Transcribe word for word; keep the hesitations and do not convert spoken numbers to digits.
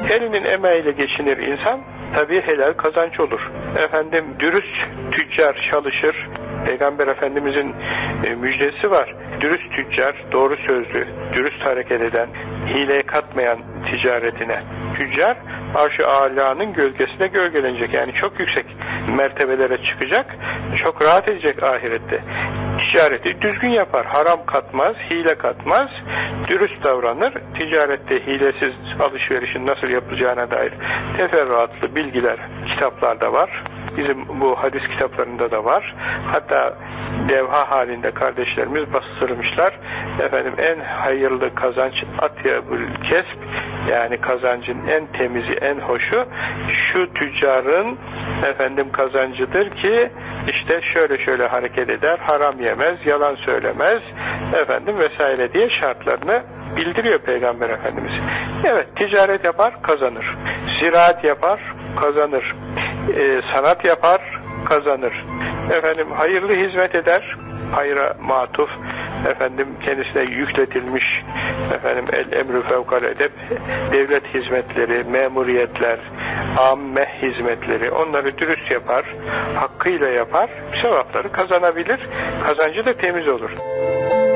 Elinin emeğiyle geçinir insan, tabii helal kazanç olur. Efendim dürüst tüccar çalışır. Peygamber Efendimizin e, müjdesi var. Dürüst tüccar, doğru sözlü, dürüst hareket eden, hileye katmayan ticaretine. Tüccar, arş-ı âlâ'nın gölgesine gölgelenecek. Yani çok yüksek mertebelere çıkacak, çok rahat edecek ahirette. Ticareti düzgün yapar, haram katmaz, hile katmaz, dürüst davranır. Ticarette hilesiz alışverişin nasıl yapılacağına dair teferruatlı bilgiler kitaplarda var. Bizim bu hadis kitaplarında da var. Hatta levha halinde kardeşlerimiz bastırmışlar. Efendim en hayırlı kazanç atyabül kesb, yani kazancın en temizi, en hoşu şu tüccarın efendim kazancıdır ki işte şöyle şöyle hareket eder, haram yemez, yalan söylemez efendim vesaire diye şartlarını bildiriyor Peygamber Efendimiz. Evet, ticaret yapar, kazanır. Ziraat yapar, kazanır. Ee, sanat yapar, kazanır. Efendim hayırlı hizmet eder, hayra matuf, efendim kendisine yükletilmiş efendim el emrü fevkal edep, devlet hizmetleri, memuriyetler, amme hizmetleri, onları dürüst yapar, hakkıyla yapar, sevapları kazanabilir, kazancı da temiz olur.